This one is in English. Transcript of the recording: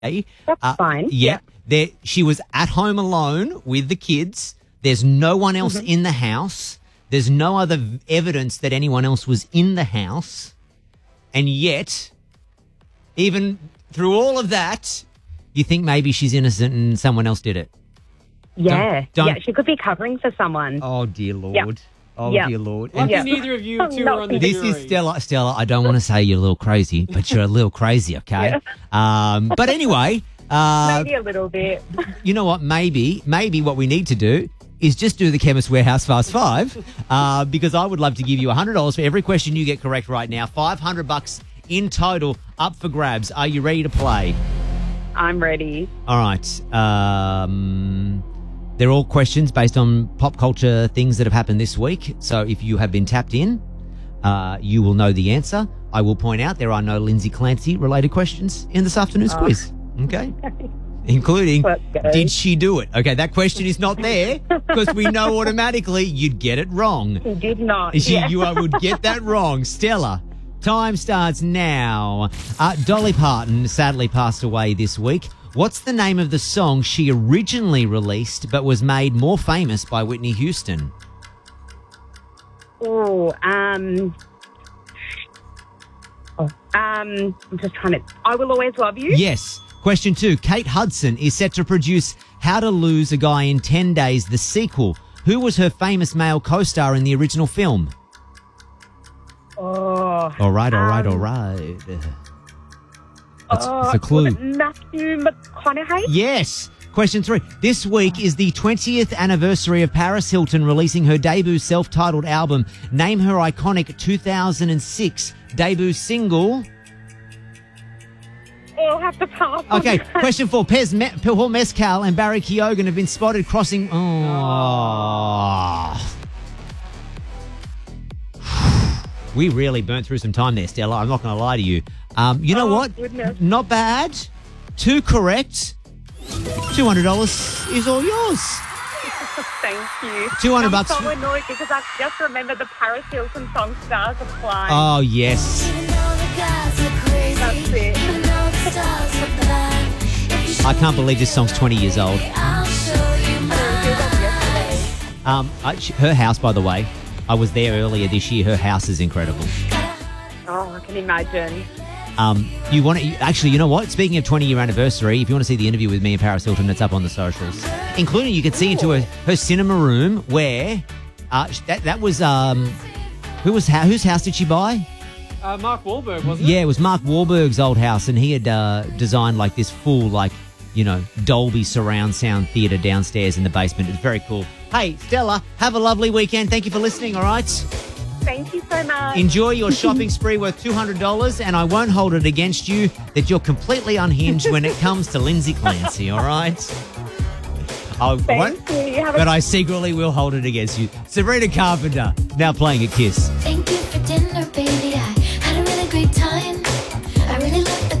That's fine. Yeah. She was at home alone with the kids. There's no one else in the house. There's no other evidence that anyone else was in the house. And yet, even through all of that, you think maybe she's innocent and someone else did it. Yeah. Don't- Yeah, she could be covering for someone. Oh, dear Lord. Yep. Oh, Yep. dear Lord. Lucky Yeah. neither of you two are on the This jury. is Stella. Stella, I don't want to say you're a little crazy, but you're a little crazy, okay? But anyway, Maybe a little bit. you know what? Maybe what we need to do is just do the Chemist Warehouse Fast Five, because I would love to give you $100 for every question you get correct right now. $500 in total up for grabs. Are you ready to play? I'm ready. All right. They're all questions based on pop culture things that have happened this week. So if you have been tapped in, you will know the answer. I will point out there are no Lindsay Clancy related questions in this afternoon's quiz. Okay? Including, Let's go. did she do it? Okay, that question is not there because we know automatically you'd get it wrong. She did not. You would get that wrong. Stella, time starts now. Dolly Parton sadly passed away this week. What's the name of the song she originally released but was made more famous by Whitney Houston? I'm just trying to... I Will Always Love You? Yes. Question 2. Kate Hudson is set to produce How to Lose a Guy in 10 Days, the sequel. Who was her famous male co-star in the original film? Oh. All right. That's a clue. was it Matthew McConaughey? Yes. Question 3. This week is the 20th anniversary of Paris Hilton releasing her debut self-titled album. Name her iconic 2006 debut single. I'll have to pass. on Okay, that. question 4. Paul Mescal and Barry Keoghan have been spotted crossing... Oh. We really burnt through some time there, Stella. I'm not going to lie to you. You know what? Goodness. Not bad. 2 correct. $200 is all yours. Thank you. $200 I'm bucks. so annoyed because I just remembered the Paris Hilton song Stars Apply. Oh, yes. That's it. I can't believe this song's 20 years old. It was on yesterday. Her house, by the way, I was there earlier this year. Her house is incredible. Oh, I can imagine. You want to actually? You know what? Speaking of 20-year anniversary, if you want to see the interview with me and Paris Hilton, it's up on the socials. Including, you could see into her cinema room where that was whose house did she buy? Mark Wahlberg, wasn't it? Yeah, it was Mark Wahlberg's old house, and he had designed like this full Dolby surround sound theatre downstairs in the basement. It's very cool. Hey, Stella, have a lovely weekend. Thank you for listening. All right. Thank you so much. Enjoy your shopping spree worth $200, and I won't hold it against you that you're completely unhinged when it comes to Lindsay Clancy, all right? Thank you. But I secretly will hold it against you. Sabrina Carpenter, now playing at Kiss.